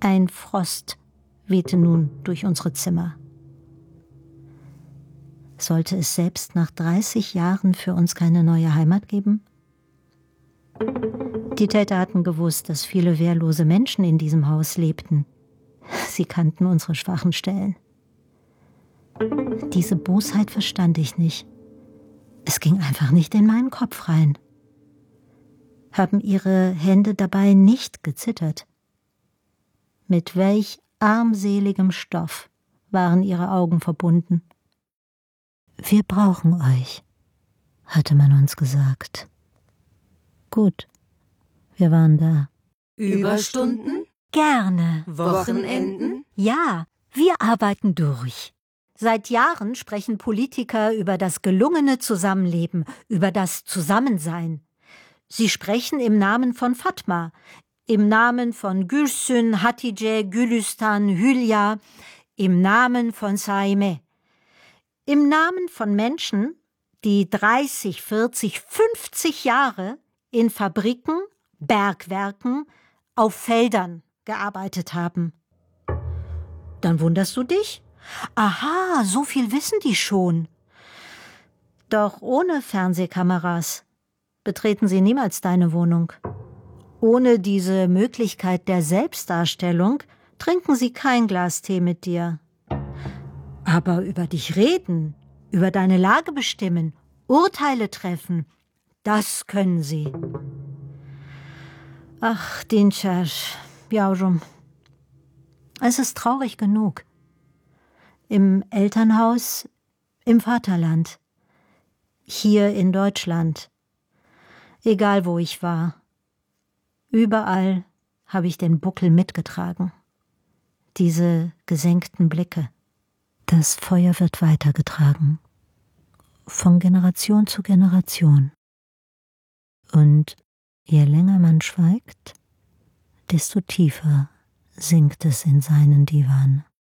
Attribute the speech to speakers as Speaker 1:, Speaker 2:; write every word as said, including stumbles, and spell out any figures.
Speaker 1: Ein Frost wehte nun durch unsere Zimmer. Sollte es selbst nach dreißig Jahren für uns keine neue Heimat geben? Die Täter hatten gewusst, dass viele wehrlose Menschen in diesem Haus lebten. Sie kannten unsere schwachen Stellen. Diese Bosheit verstand ich nicht. Es ging einfach nicht in meinen Kopf rein. Haben ihre Hände dabei nicht gezittert? Mit welch armseligem Stoff waren ihre Augen verbunden? Wir brauchen euch, hatte man uns gesagt. Gut, wir waren da.
Speaker 2: Überstunden?
Speaker 1: Gerne.
Speaker 2: Wochenenden?
Speaker 1: Ja, wir arbeiten durch. Seit Jahren sprechen Politiker über das gelungene Zusammenleben, über das Zusammensein. Sie sprechen im Namen von Fatma, im Namen von Gülsün, Hatice, Gülistan, Hülya, im Namen von Saime. Im Namen von Menschen, die dreißig, vierzig, fünfzig Jahre in Fabriken, Bergwerken, auf Feldern gearbeitet haben. Dann wunderst du dich? Aha, so viel wissen die schon. Doch ohne Fernsehkameras betreten sie niemals deine Wohnung. Ohne diese Möglichkeit der Selbstdarstellung trinken sie kein Glas Tee mit dir. Aber über dich reden, über deine Lage bestimmen, Urteile treffen, das können sie. Ach, Dinçer, yavrum. Es ist traurig genug. Im Elternhaus, im Vaterland, hier in Deutschland, egal wo ich war. Überall habe ich den Buckel mitgetragen. Diese gesenkten Blicke. Das Feuer wird weitergetragen. Von Generation zu Generation. Und je länger man schweigt, desto tiefer sinkt es in seinen Divan.